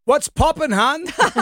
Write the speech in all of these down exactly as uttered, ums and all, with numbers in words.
What's poppin', hun?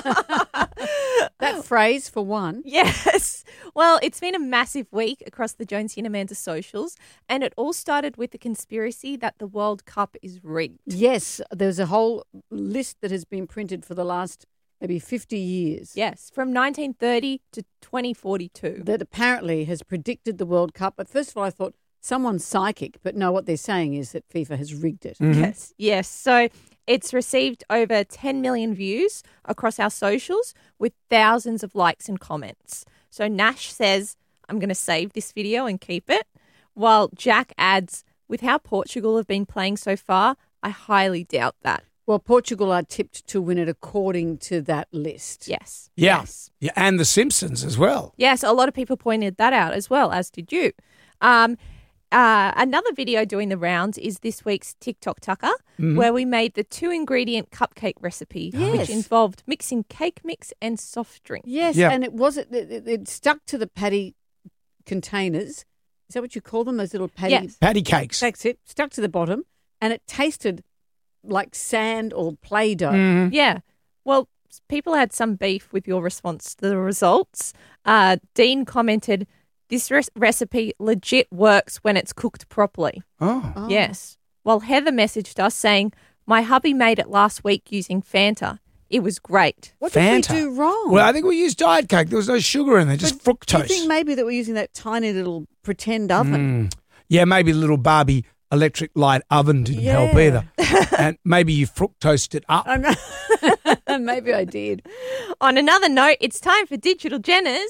That phrase for one. Yes. Well, it's been a massive week across the Jonesy and Amanda socials, and it all started with the conspiracy that the World Cup is rigged. Yes, there's a whole list that has been printed for the last maybe fifty years. Yes, from nineteen thirty to twenty forty-two. That apparently has predicted the World Cup. But first of all, I thought someone's psychic, but no, what they're saying is that FIFA has rigged it. Mm-hmm. Yes, yes. So it's received over ten million views across our socials with thousands of likes and comments. So Nash says, I'm going to save this video and keep it, while Jack adds, with how Portugal have been playing so far, I highly doubt that. Well, Portugal are tipped to win it according to that list. Yes. Yeah. Yes. Yeah, and The Simpsons as well. Yes, a lot of people pointed that out as well, as did you. Um, uh, another video doing the rounds is this week's TikTok Tucker, Mm-hmm. where we made the two-ingredient cupcake recipe, Yes. which involved mixing cake mix and soft drink. Yes, Yeah. and it wasn't. It, it, it stuck to the patty containers. Is that what you call them? Those little patty. Yes. Patty cakes. That's it. Stuck to the bottom, and it tasted like sand or Play-Doh. Mhm. Yeah. Well, s- people had some beef with your response to the results. Uh, Dean commented, this res- recipe legit works when it's cooked properly. Oh. Oh. Yes. While Heather messaged us saying, my hubby made it last week using Fanta. It was great. What did Fanta. we do wrong? Well, I think we used Diet Coke. There was no sugar in there, just But Do fructose. you think maybe that we're using that tiny little pretend oven? Mm. Yeah, maybe the little Barbie electric light oven didn't help Yeah. either. And maybe you fructosed it up. I know. Maybe I did. On another note, it's time for Digital Jenners.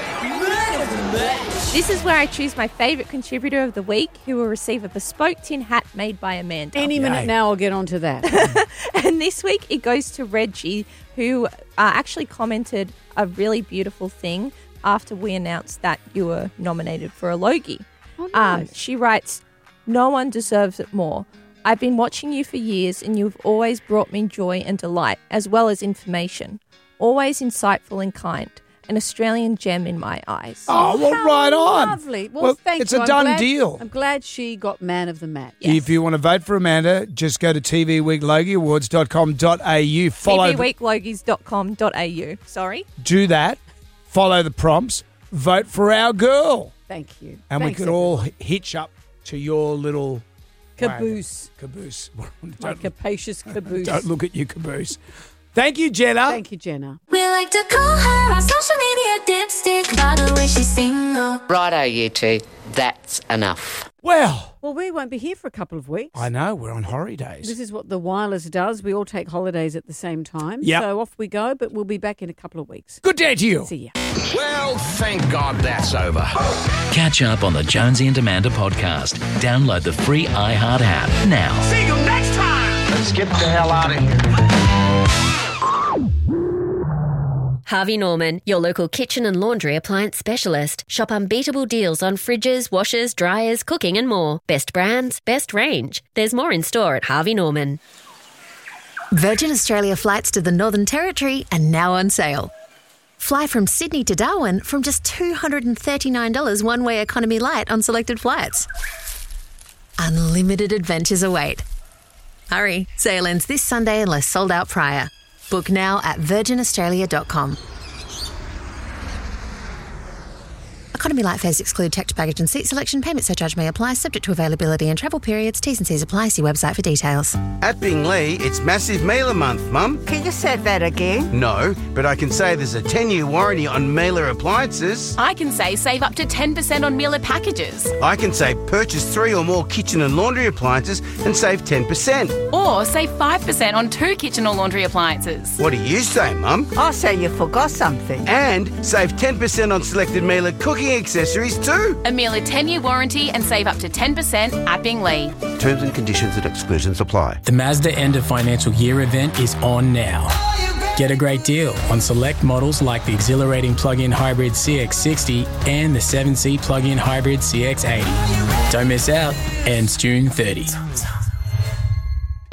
This is where I choose my favourite contributor of the week, who will receive a bespoke tin hat made by Amanda. Any minute Yay. now, I'll get onto that. And this week it goes to Reggie, who uh, actually commented a really beautiful thing after we announced that you were nominated for a Logie. Oh, Um, nice. she writes, no one deserves it more. I've been watching you for years and you've always brought me joy and delight, as well as information. Always insightful and kind. An Australian gem in my eyes. Oh, well, How right on. Lovely. Well, Well, thank it's you. a I'm done glad- deal. I'm glad she got man of the match. Yes. If you want to vote for Amanda, just go to t v week logie awards dot com dot a u. Follow t v week logies dot com dot a u. Sorry. the, do that. Follow the prompts. Vote for our girl. Thank you. And Thanks, we could all hitch up to your little Caboose. wagon. Caboose. My don't, capacious caboose. don't look at you, caboose. Thank you, Jenna. Thank you, Jenna. We like to call her on social media dipstick by the way she's single. Righto, you two. That's enough. Well, Well, we won't be here for a couple of weeks. I know we're on holidays. This is what the wireless does. We all take holidays at the same time. Yep. So off we go, but we'll be back in a couple of weeks. Good day to you. See ya. Well, thank God that's over. Catch up on the Jonesy and Amanda podcast. Download the free iHeart app now. See you next time. Let's get the hell out of here. Harvey Norman, your local kitchen and laundry appliance specialist. Shop unbeatable deals on fridges, washers, dryers, cooking and more. Best brands, best range. There's more in store at Harvey Norman. Virgin Australia flights to the Northern Territory are now on sale. Fly from Sydney to Darwin from just two hundred thirty-nine dollars one-way economy light on selected flights. Unlimited adventures await. Hurry, sale ends this Sunday unless sold out prior. Book now at virgin australia dot com. Economy light fares exclude checked baggage and seat selection. Payment surcharge may apply, subject to availability and travel periods. T's and C's apply. See website for details. At Bingley, it's Massive Mailer Month, Mum. Can you say that again? No, but I can say there's a ten-year warranty on Mailer appliances. I can say save up to ten percent on Mailer packages. I can say purchase three or more kitchen and laundry appliances and save ten percent. Or save five percent on two kitchen or laundry appliances. What do you say, Mum? I say you forgot something. And save ten percent on selected Mailer cooking accessories too. A Mailer ten-year warranty and save up to ten percent at Bingley. Terms and conditions and exclusions apply. The Mazda End of Financial Year event is on now. Get a great deal on select models like the exhilarating plug-in hybrid C X sixty and the seven seat plug-in hybrid C X eighty. Don't miss out. Ends June thirtieth.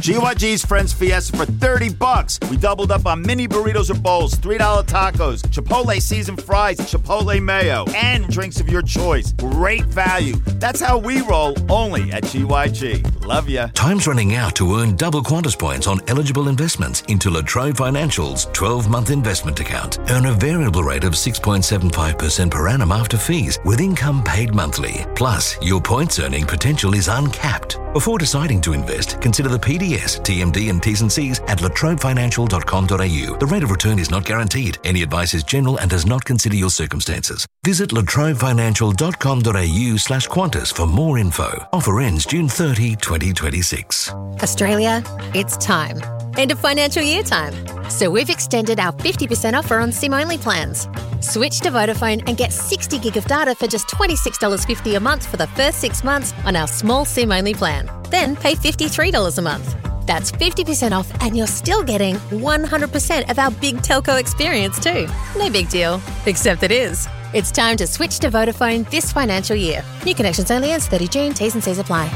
G Y G's Friends Fiesta for thirty bucks. We doubled up on mini burritos or bowls, three dollar tacos, Chipotle seasoned fries, Chipotle mayo, and drinks of your choice. Great value. That's how we roll, only at G Y G. Love ya. Time's running out to earn double Qantas points on eligible investments into La Trobe Financial's twelve-month investment account. Earn a variable rate of six point seven five percent per annum after fees, with income paid monthly. Plus, your points earning potential is uncapped. Before deciding to invest, consider the P D S, T M D and T's and C's at la trobe financial dot com dot a u. The rate of return is not guaranteed. Any advice is general and does not consider your circumstances. Visit la trobe financial dot com dot a u slash Qantas for more info. Offer ends June thirtieth, twenty twenty-six. Australia, it's time. End of financial year time. So we've extended our fifty percent offer on SIM-only plans. Switch to Vodafone and get sixty gig of data for just twenty-six dollars fifty a month for the first six months on our small SIM-only plan. Then pay fifty-three dollars a month. That's fifty percent off and you're still getting one hundred percent of our big telco experience too. No big deal, except it is. It's time to switch to Vodafone this financial year. New connections only ends thirtieth of June. T's and C's apply.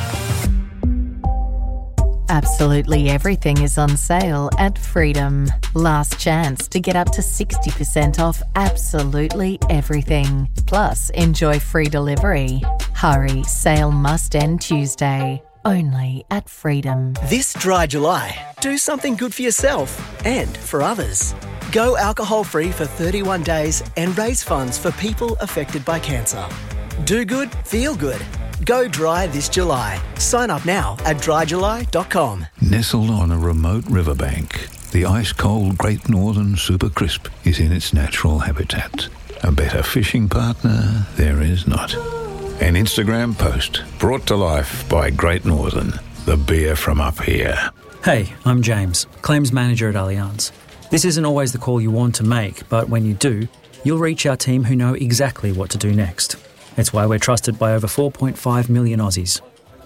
Absolutely everything is on sale at Freedom. Last chance to get up to sixty percent off absolutely everything. Plus, enjoy free delivery. Hurry, sale must end Tuesday. Only at Freedom. This dry July, do something good for yourself and for others. Go alcohol-free for thirty-one days and raise funds for people affected by cancer. Do good, feel good. Go dry this July. Sign up now at dry july dot com. Nestled on a remote riverbank, the ice-cold Great Northern Super Crisp is in its natural habitat. A better fishing partner there is not. An Instagram post brought to life by Great Northern, the beer from up here. Hey, I'm James, Claims Manager at Allianz. This isn't always the call you want to make, but when you do, you'll reach our team who know exactly what to do next. It's why we're trusted by over four point five million Aussies.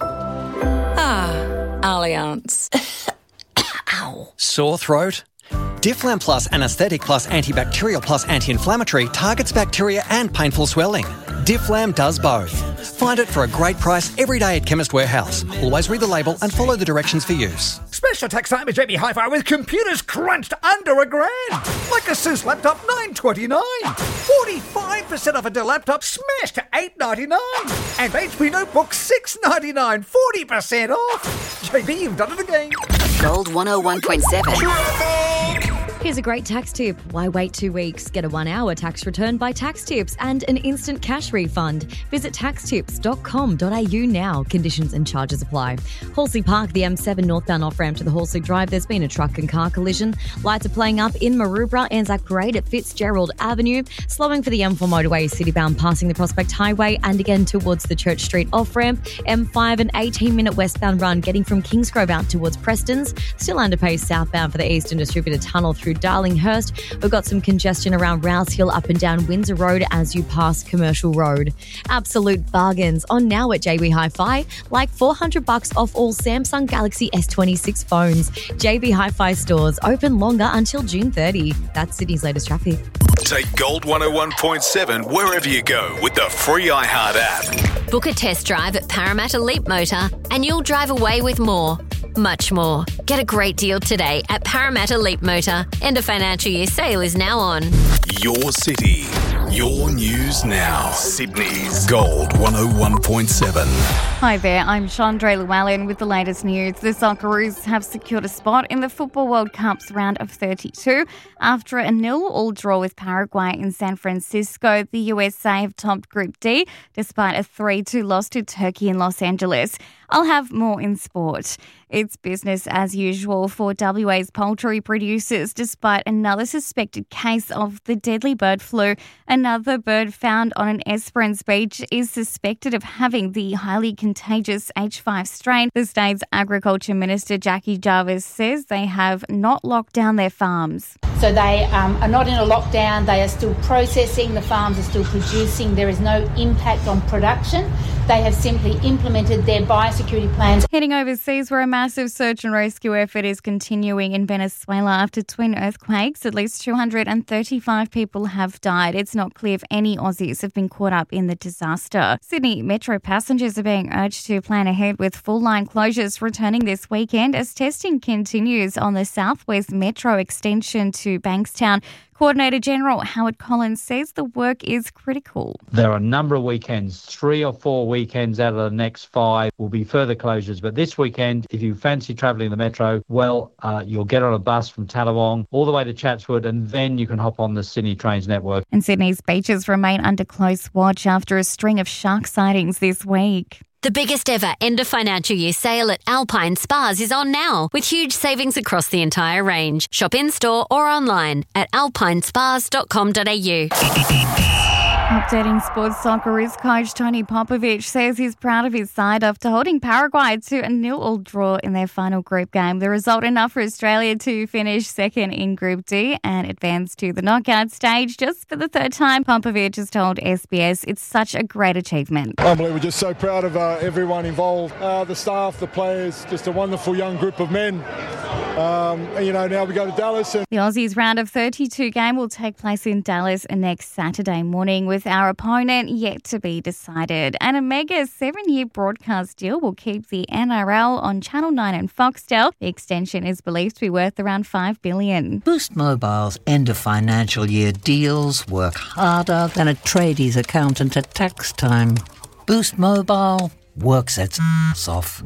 Ah, Allianz. Ow. Sore throat? Difflam Plus Anaesthetic Plus Antibacterial Plus Anti-Inflammatory targets bacteria and painful swelling. Difflam does both. Find it for a great price every day at Chemist Warehouse. Always read the label and follow the directions for use. Special tax time at J B Hi-Fi with computers crunched under a grand. Like Asus laptop nine twenty-nine. forty-five percent off a Dell laptop smashed to eight ninety-nine. And H P notebook six ninety-nine. forty percent off. J B, you've done it again. Gold one oh one point seven. Here's a great tax tip. Why wait two weeks? Get a one-hour tax return by Tax Tips and an instant cash refund. Visit tax tips dot com dot a u now. Conditions and charges apply. Halsey Park, the M seven northbound off-ramp to the Halsey Drive. There's been a truck and car collision. Lights are playing up in Maroubra, Anzac Parade at Fitzgerald Avenue. Slowing for the M four motorway, citybound passing the Prospect Highway and again towards the Church Street off-ramp. M five, an eighteen-minute westbound run getting from Kingsgrove out towards Preston's. Still underpace southbound for the Eastern Distributor Tunnel through Darlinghurst. We've got some congestion around Rouse Hill up and down Windsor Road as you pass Commercial Road. Absolute bargains on now at J B Hi-Fi, like four hundred bucks off all Samsung Galaxy S twenty-six phones. J B Hi-Fi stores open longer until June thirtieth. That's Sydney's latest traffic. Take Gold one oh one point seven wherever you go with the free iHeart app. Book a test drive at Parramatta Leap Motor and you'll drive away with more. Much more. Get a great deal today at Parramatta Leap Motor. End of financial year sale is now on. Your city, your news now. Sydney's Gold one oh one point seven. Hi there, I'm Chandra Llewellyn with the latest news. The Socceroos have secured a spot in the Football World Cup's round of thirty-two. After a nil-all draw with Paraguay in San Francisco, the U S A have topped Group D despite a three two loss to Turkey in Los Angeles. I'll have more in sport. It's business as usual for W A's poultry producers despite another suspected case of the deadly bird flu. Another bird found on an Esperance beach is suspected of having the highly contagious H five strain. The state's Agriculture Minister Jackie Jarvis says they have not locked down their farms. So they um, are not in a lockdown. They are still processing. The farms are still producing. There is no impact on production. They have simply implemented their biosecurity plans. Heading overseas, where a massive search and rescue effort is continuing in Venezuela after twin earthquakes. At least two hundred thirty-five people have died. It's not clear if any Aussies have been caught up in the disaster. Sydney Metro passengers are being urged to plan ahead with full line closures returning this weekend as testing continues on the Southwest Metro extension to Bankstown. Coordinator General Howard Collins says the work is critical. There are a number of weekends, three or four weekends out of the next five will be further closures. But this weekend, if you fancy travelling the Metro, well, uh, you'll get on a bus from Tallawong all the way to Chatswood and then you can hop on the Sydney Trains network. And Sydney's beaches remain under close watch after a string of shark sightings this week. The biggest ever end of financial year sale at Alpine Spas is on now, with huge savings across the entire range. Shop in-store or online at alpine spas dot com dot a u. Updating sports, Socceroos coach Tony Popovic says he's proud of his side after holding Paraguay to a nil-all draw in their final group game. The result enough for Australia to finish second in Group D and advance to the knockout stage just for the third time. Popovic has told S B S it's such a great achievement. Unbelievable. We're just so proud of uh, everyone involved, uh, the staff, the players, just a wonderful young group of men. Um, and, you know, now we go to Dallas. And the Aussies round of thirty-two game will take place in Dallas next Saturday morning, with our opponent yet to be decided. And a mega seven-year broadcast deal will keep the N R L on Channel nine and Foxtel. The extension is believed to be worth around five billion dollars. Boost Mobile's end-of-financial year deals work harder than a tradies accountant at tax time. Boost Mobile works its ass off.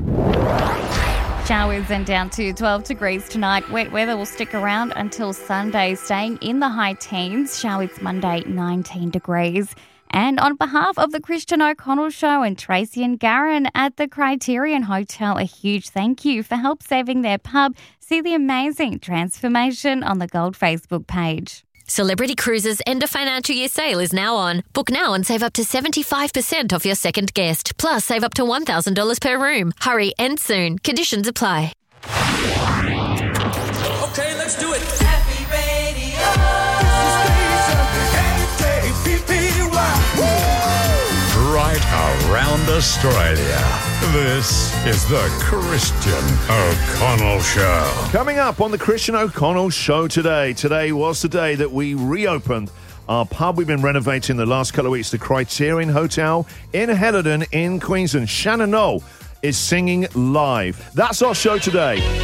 Showers and down to twelve degrees tonight. Wet weather will stick around until Sunday, staying in the high teens. Showers Monday, nineteen degrees. And on behalf of the Christian O'Connell Show and Tracy and Garen at the Criterion Hotel, a huge thank you for help saving their pub. See the amazing transformation on the Gold Facebook page. Celebrity Cruises' end of financial year sale is now on. Book now and save up to seventy-five percent off your second guest. Plus, save up to one thousand dollars per room. Hurry, end soon. Conditions apply. Okay, let's do it. Happy Radio. Right around Australia. This is the Christian O'Connell Show. Coming up on the Christian O'Connell Show today. Today was the day that we reopened our pub we've been renovating the last couple of weeks, the Criterion Hotel in Helidon in Queensland. Shannon Knoll is singing live. That's our show today.